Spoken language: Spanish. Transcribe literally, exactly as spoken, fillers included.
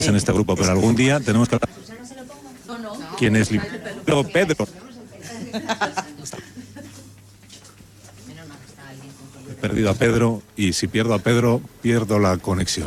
en este grupo, pero algún día tenemos que hablar. ¿Quién es Pedro? Pedro. He perdido a Pedro y si pierdo a Pedro, pierdo la conexión.